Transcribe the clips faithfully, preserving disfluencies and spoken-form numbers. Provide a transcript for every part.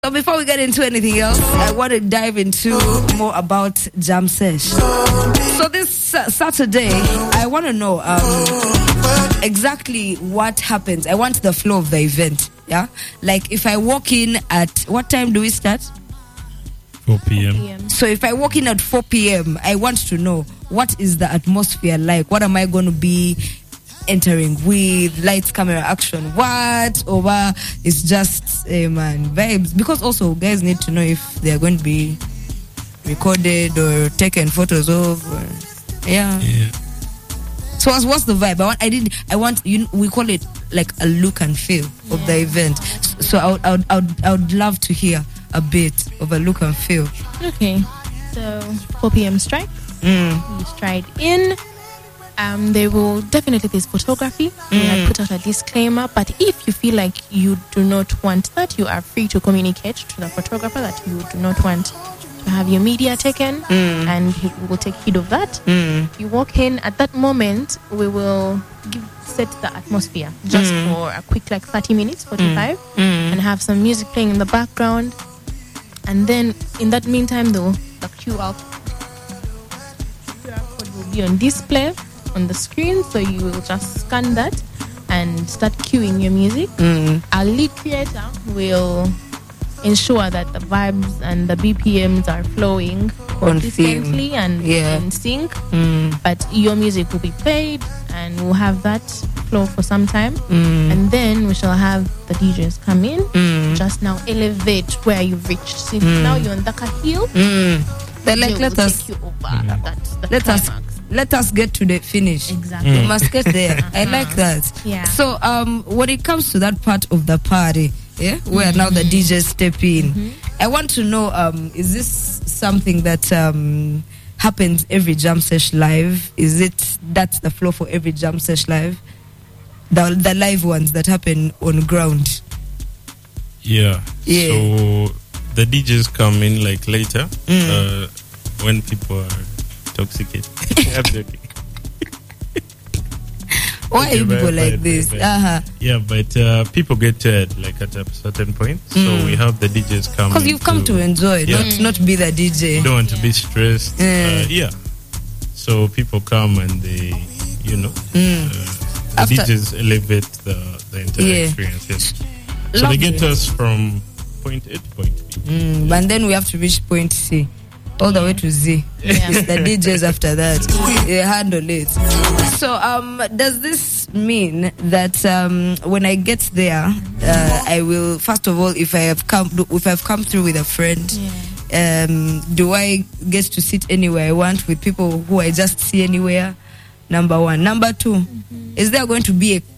So before we get into anything else, I want to dive into more about Jam Sesh. So this uh, Saturday, I want to know um, exactly what happens. I want the flow of the event. Yeah, like if I walk in at what time do we start? four p.m. So if I walk in at four p.m., I want to know what is the atmosphere like. What am I going to be entering with? Lights, camera, action, what? Over it's just uh, man vibes, because also guys need to know if they are going to be recorded or taken photos of or, yeah. Yeah. So what's, what's the vibe? I want I did I want you we call it like a look and feel of yeah. the event. So I would, I would I would I would love to hear a bit of a look and feel. Okay. So four p.m. strike. Mm. We stride in. Um, there will definitely there's photography. Mm. We have put out a disclaimer, but if you feel like you do not want that, you are free to communicate to the photographer that you do not want to have your media taken, Mm. and he will take heed of that. Mm. You walk in at that moment, we will give, set the atmosphere just Mm. for a quick like thirty minutes, forty-five, Mm. and have some music playing in the background. And then in that meantime, though, the Q R code will be on display on the screen, so you will just scan that and start queuing your music. Mm. Our lead creator will ensure that the vibes and the B P Ms are flowing On consistently theme. and Yeah. in sync. Mm. But your music will be played and we'll have that flow for some time. Mm. And then we shall have the D Js come in, Mm. just now elevate where you've reached. Since Mm. now you're on Dhaka Hill, Mm. They're like, they let will us take you over that, the let us climax. let us get to the finish. Exactly. We must get there. I like that. Yeah. So um when it comes to that part of the party, yeah, where Mm-hmm. now the D Js step in, mm-hmm. I want to know um is this something that um happens every Jam Sesh live? Is it that's the flow for every Jam Sesh live? The the live ones that happen on ground. Yeah. Yeah. So the D Js come in like later Mm. uh, when people are intoxicated. I'm joking. Why are you Okay, people right, like right, this? right, right. Uh-huh. Yeah, but uh, people get tired like at a certain point. Mm. So we have the D Js come. Because you've come to enjoy, Yeah. not not be the D J. You don't want to be stressed. Mm. Uh, yeah. So people come and they, you know, Mm. uh, the After- D Js elevate the, the entire Yeah. experience. Yes. So Lovely. they get us from point A to point B. Mm, and then we have to reach point C, all the way to Z. Yeah. It's the D Js after that. They handle it. So, um, does this mean that um, when I get there, uh, I will first of all, if I have come, if I've come through with a friend, Yeah. um, do I get to sit anywhere I want with people who I just see anywhere? Number one. Number two, mm-hmm. is there going to be a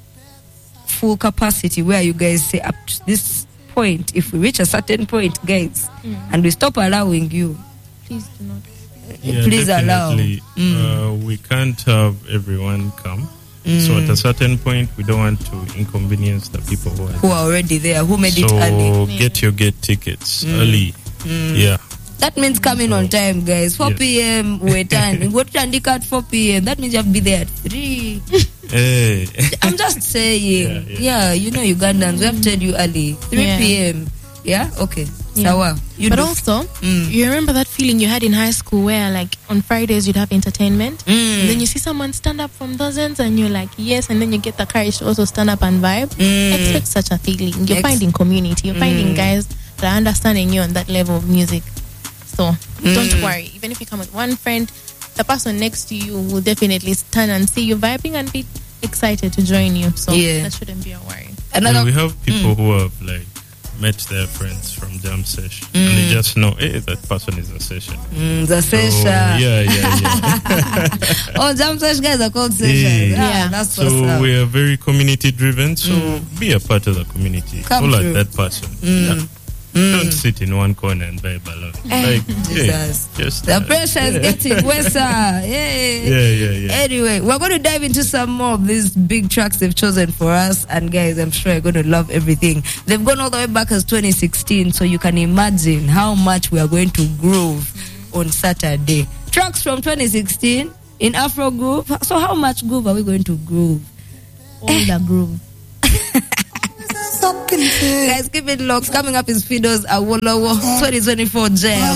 full capacity where you guys say up to this point, if we reach a certain point, guys, Mm. and we stop allowing you, Please do not. Yeah, please allow. definitely. Mm. Uh, we can't have everyone come. So Mm. at a certain point, we don't want to inconvenience the people who are who are already there, who made so it early. get your gate tickets Mm. early. Mm. Yeah. That means coming on time, guys. four Yes. p.m. wait time. You go to Tandika at four p.m. That means you have to be there at three. Hey. I'm just saying. Yeah, yeah. Yeah, you know Ugandans, we have to tell you early. three Yeah. p.m. Yeah? Okay. Yeah. Sawa. You But do. also, Mm. you remember that feeling you had in high school where, like, on Fridays you'd have entertainment, Mm. and then you see someone stand up from those ends, and you're like, yes, and then you get the courage to also stand up and vibe. Mm. Expect such a feeling. You're Ex- finding community. You're finding Mm. guys that are understanding you on that level of music. So don't Mm. worry. Even if you come with one friend, the person next to you will definitely stand and see you vibing and be excited to join you. So Yeah. that shouldn't be a worry. Another. And we have people Mm. who have like met their friends from Jam Sesh, Mm. and they just know, hey, that person is a session. Mm, the So, session. yeah, yeah, yeah. Oh, Jam Sesh guys are called sessions. Yeah. Ah, Yeah. that's what's So up. we are very community driven. So Mm. be a part of the community. Come Follow through. that person. Mm. Yeah. Mm. Don't sit in one corner and vibe alone. Eh, Like, hey, Jesus. just The uh, pressure is yeah. getting worse. Yay. Yeah, yeah, yeah. Anyway, we're going to dive into some more of these big tracks they've chosen for us. And guys, I'm sure you're going to love everything. They've gone all the way back as twenty sixteen. So you can imagine how much we are going to groove on Saturday. Tracks from twenty sixteen in Afro Groove. So how much groove are we going to groove? All the groove. Guys, keep it locked. Coming up is Fido's Awolowo twenty twenty-four Jam.